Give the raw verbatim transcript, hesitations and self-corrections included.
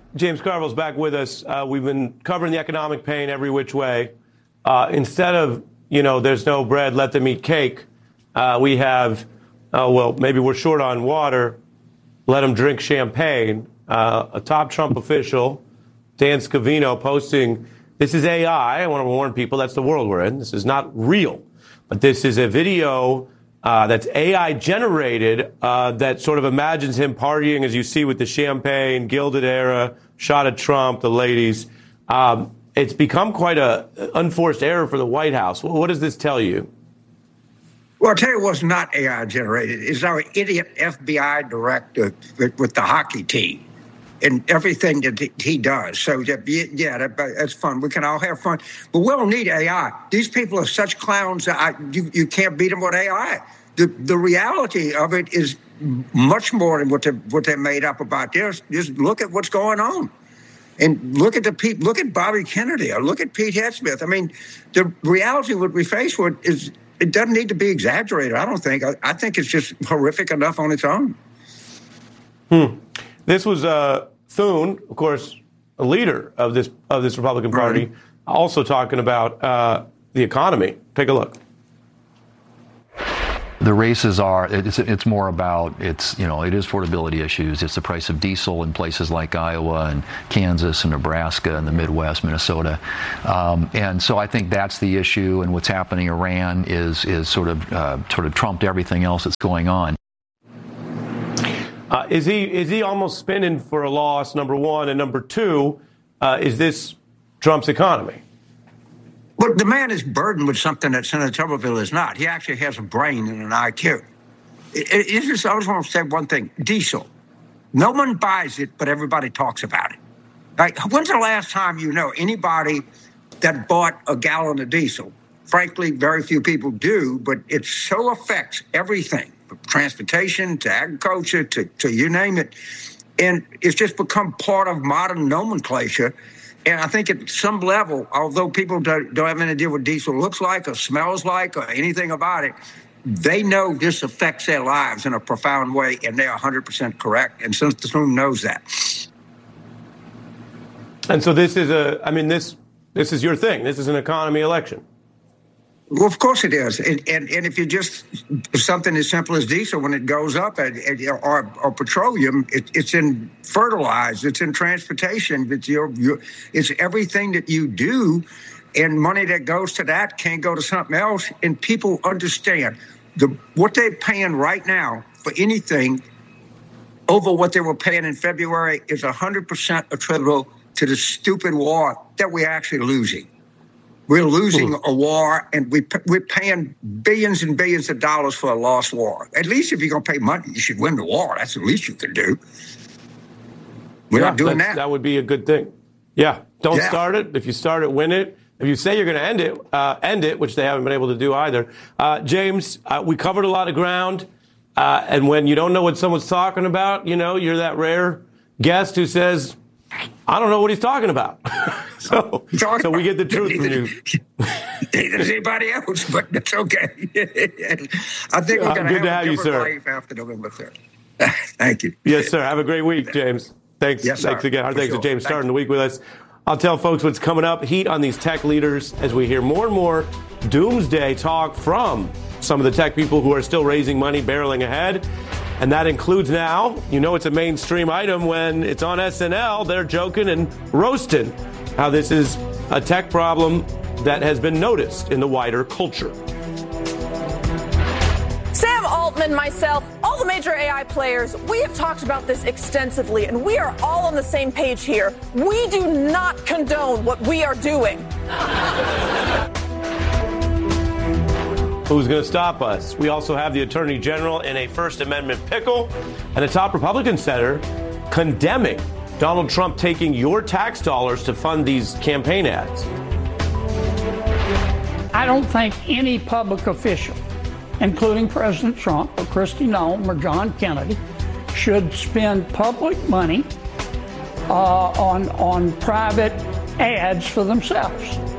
James Carville's back with us. Uh, we've been covering the economic pain every which way. Uh, instead of, you know, there's no bread, let them eat cake, uh, we have, oh, well, maybe we're short on water, let them drink champagne. Uh, a top Trump official, Dan Scavino, posting, this is A I. I want to warn people that's the world we're in. This is not real. But this is a video uh, that's A I generated uh, that sort of imagines him partying, as you see, with the champagne, Gilded Era, shot at Trump, the ladies. Um, it's become quite a unforced error for the White House. What does this tell you? Well, I'll tell you what's not A I generated. It's our idiot F B I director with the hockey team and everything that he does. So, yeah, that, that's fun. We can all have fun. But we don't need A I. These people are such clowns that I, you, you can't beat them with A I. The the reality of it is much more than what, they, what they're made up about. Just, just look at what's going on. And look at the people, look at Bobby Kennedy or look at Pete Hegseth. I mean, the reality what we face with is it doesn't need to be exaggerated, I don't think. I, I think it's just horrific enough on its own. Hmm. This was uh, Thune, of course, a leader of this of this Republican Party, right, also talking about uh, the economy. Take a look. The races are, it's, it's more about, it's, you know, it is affordability issues. It's the price of diesel in places like Iowa and Kansas and Nebraska and the Midwest, Minnesota. Um, and so I think that's the issue. And what's happening in Iran is, is sort of, uh, sort of trumped everything else that's going on. Uh, is he, is he almost spinning for a loss, number one? And number two, uh, is this Trump's economy? Well, the man is burdened with something that Senator Tuberville is not. He actually has a brain and an I Q. It, it, it's just, I just want to say one thing. Diesel. No one buys it, but everybody talks about it. Like, when's the last time you know anybody that bought a gallon of diesel? Frankly, very few people do, but it so affects everything, from transportation to agriculture to, to you name it. And it's just become part of modern nomenclature. And I think at some level, although people don't, don't have any idea what diesel looks like or smells like or anything about it, they know this affects their lives in a profound way, and they're one hundred percent correct. And Senator Thune knows that. And so this is a, I mean, this this is your thing. This is an economy election. Well, of course it is. And, and, and if you just, something as simple as diesel, when it goes up, and, and, or, or petroleum, it, it's in fertilizer, it's in transportation, it's, your, your, it's everything that you do, and money that goes to that can't go to something else. And people understand the what they're paying right now for anything over what they were paying in February is one hundred percent attributable to the stupid war that we're actually losing. We're losing a war, and we, we're paying billions and billions of dollars for a lost war. At least if you're going to pay money, you should win the war. That's the least you can do. We're yeah, not doing that. That would be a good thing. Yeah, don't yeah. start it. If you start it, win it. If you say you're going to end it, uh, end it, which they haven't been able to do either. Uh, James, uh, we covered a lot of ground, uh, and when you don't know what someone's talking about, you know, you're that rare guest who says, I don't know what he's talking about. so, so we get the truth from you. Neither does anybody else, but it's okay. I think we're going to have, have a you, different sir. life after November third. Thank you. Yes, sir. Have a great week, James. Thanks. Yes, thanks sir. again. Our For thanks sure. to James Thank starting you. the week with us. I'll tell folks what's coming up. Heat on these tech leaders as we hear more and more doomsday talk from some of the tech people who are still raising money, barreling ahead. And that includes now, you know, it's a mainstream item when it's on S N L, they're joking and roasting how this is a tech problem that has been noticed in the wider culture. Sam Altman, myself, all the major A I players, we have talked about this extensively, and we are all on the same page here. We do not condone what we are doing. Who's going to stop us? We also have the Attorney General in a First Amendment pickle and a top Republican senator condemning Donald Trump taking your tax dollars to fund these campaign ads. I don't think any public official, including President Trump or Kristi Noem or John Kennedy, should spend public money uh, on, on private ads for themselves.